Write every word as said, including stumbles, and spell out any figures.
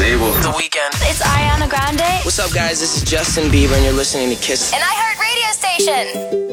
Abel. The Weeknd. It's Ariana Grande. What's up, guys? This is Justin Bieber, and you're listening to Kiss. An iHeart radio station.